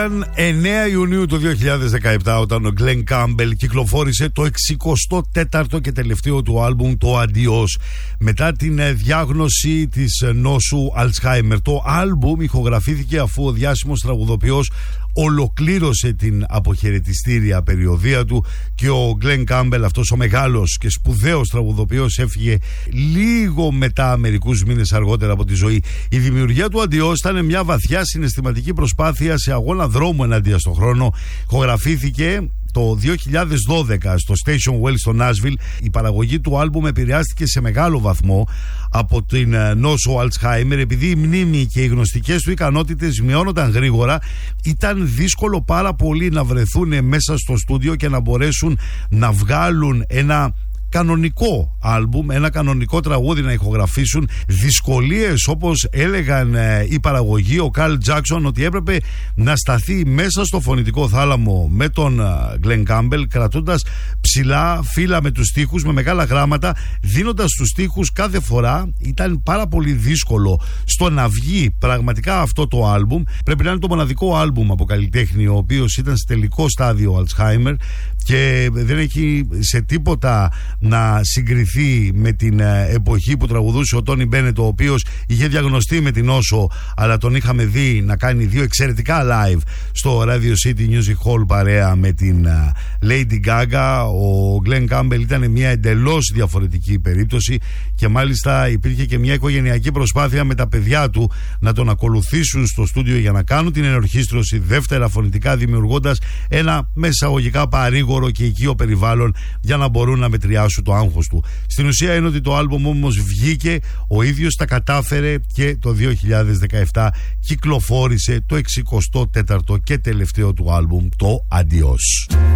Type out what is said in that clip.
9 Ιουνίου του 2017, όταν ο Glenn Campbell κυκλοφόρησε το 64ο και τελευταίο του άλμπουμ, το Adios, μετά την διάγνωση της νόσου Alzheimer. Το άλμπουμ ηχογραφήθηκε αφού ο διάσημος τραγουδοποιός ολοκλήρωσε την αποχαιρετιστήρια περιοδεία του και ο Glenn Campbell, αυτός ο μεγάλος και σπουδαίος τραγουδοποιός, έφυγε λίγο μετά, μερικούς μήνες αργότερα, από τη ζωή. Η δημιουργία του Adios ήταν μια βαθιά συναισθηματική προσπάθεια σε αγώνα δρόμου εναντίον στον χρόνο. Ηχογραφήθηκε το 2012 στο Station Well στο Nashville. Η παραγωγή του άλμπουμ επηρεάστηκε σε μεγάλο βαθμό από την νόσο Alzheimer. Επειδή η μνήμη και οι γνωστικές του ικανότητες μειώνονταν γρήγορα, ήταν δύσκολο πάρα πολύ να βρεθούν μέσα στο στούντιο και να μπορέσουν να βγάλουν ένα κανονικό άλμπουμ, ένα κανονικό τραγούδι να ηχογραφήσουν. Δυσκολίες, όπως έλεγαν η παραγωγή, ο Carl Jackson, ότι έπρεπε να σταθεί μέσα στο φωνητικό θάλαμο με τον Glenn Campbell, κρατώντας ψηλά φύλλα με τους στίχους, με μεγάλα γράμματα, δίνοντας τους στίχους κάθε φορά. Ήταν πάρα πολύ δύσκολο στο να βγει πραγματικά αυτό το άλμπουμ. Πρέπει να είναι το μοναδικό άλμπουμ από καλλιτέχνη ο οποίος ήταν σε τελικό στάδιο Alzheimer και δεν έχει σε τίποτα να συγκριθεί με την εποχή που τραγουδούσε ο Τόνι Μπένετ, ο οποίος είχε διαγνωστεί με την νόσο, αλλά τον είχαμε δει να κάνει 2 εξαιρετικά live στο Radio City Music Hall παρέα με την Lady Gaga. Ο Glenn Campbell ήταν μια εντελώς διαφορετική περίπτωση και μάλιστα υπήρχε και μια οικογενειακή προσπάθεια με τα παιδιά του να τον ακολουθήσουν στο στούντιο για να κάνουν την ενορχήστρωση δεύτερα φωνητικά, δημιουργώντας ένα μεσαγωγικά παρήγορο και οικείο περιβάλλον για να μπορούν να μετριάσουν το άγχος του. Στην ουσία είναι ότι το άλμπουμ όμως βγήκε, ο ίδιος τα κατάφερε και το 2017 κυκλοφόρησε το 64ο και τελευταίο του άλμπουμ, το Adios.